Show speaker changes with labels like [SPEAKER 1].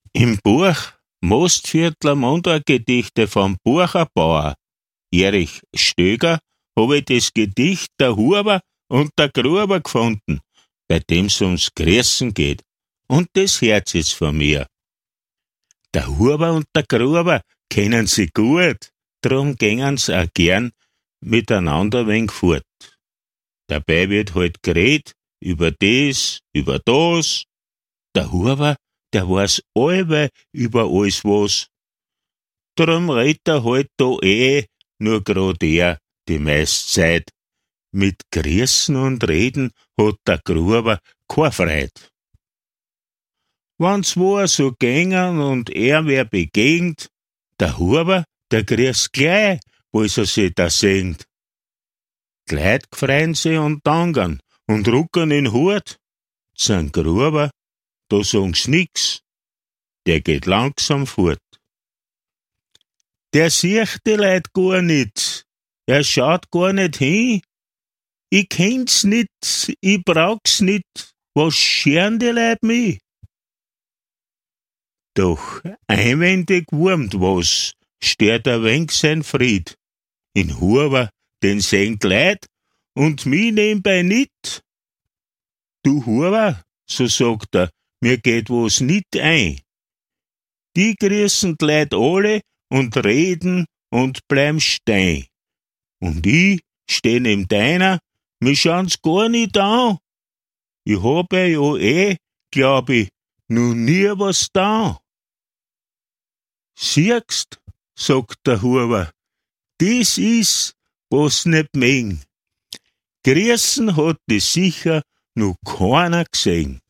[SPEAKER 1] Im Buch Mostviertler Mundartgedichte vom Bucherbauer Erich Stöger habe ich das Gedicht Der Huber und der Gruber gefunden, bei dem's ums Grüßen geht. Und das Herz ist von mir. Der Huber und der Gruber kennen sie gut, drum gängen sie auch gern miteinander wenig fort. Dabei wird halt geredet über das, über das. Der Huber, der weiß allweil über alles was. Drum redet er halt da nur grad er die meiste Zeit. Mit Grüßen und Reden hat der Gruber keine Freud. Wenn zwei so gängen und er wer begegnet, der Huber, der grüßt gleich, als er sich da singt. Gleich gfreien sie und danken und rucken in Hut. Sein Gruber, da sagen's nix, der geht langsam fort. Der sieht die Leut gar nit, er schaut gar nicht hin. Ich kenn's nit, ich brauch's nit, was scheren die Leut mich? Doch einwendig wurmt was, stört ein wenig sein Fried. In Huber, den sehen Leut und mich nebenbei nit. Du Huber, so sagt er, mir geht was nit ein. Die grüßen die Leut alle und reden und bleiben stein. Und ich steh neben deiner, mich schauen's gar nit an. Ich hab ja glaub ich, noch nie was da. Siehst, sagt der Huber, das is, was nicht mögen. Grüßen hat die sicher noch keiner gesehen.